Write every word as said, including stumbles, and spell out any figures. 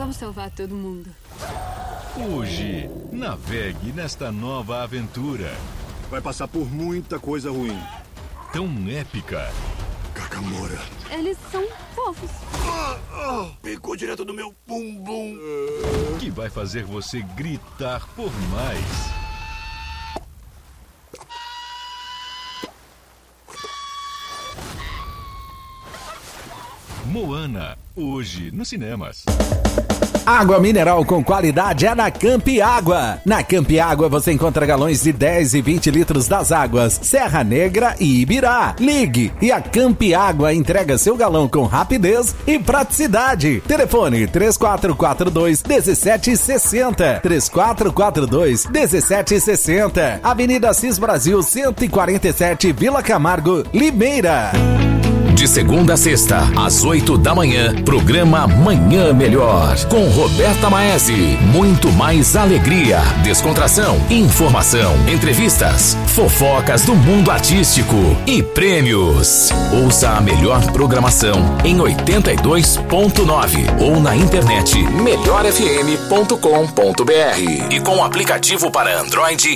Vamos salvar todo mundo. Hoje, navegue nesta nova aventura. Vai passar por muita coisa ruim. Tão épica. Kakamora. Eles são fofos. Ah, ah, pegou direto no meu bumbum. Que vai fazer você gritar por mais. Moana, hoje nos cinemas. Água mineral com qualidade é na Campi Água. Na Campi Água você encontra galões de dez e vinte litros das águas Serra Negra e Ibirá. Ligue e a Campi Água entrega seu galão com rapidez e praticidade. Telefone três quatro quatro dois, um sete seis zero. três quatro quatro dois, um sete seis zero. Avenida Assis Brasil cento e quarenta e sete, Vila Camargo, Limeira. De segunda a sexta, às oito da manhã, programa Manhã Melhor, com Roberta Maese. Muito mais alegria, descontração, informação, entrevistas, fofocas do mundo artístico e prêmios. Ouça a melhor programação em oitenta e dois ponto nove ou na internet melhor f m ponto com ponto b r e com o aplicativo para Android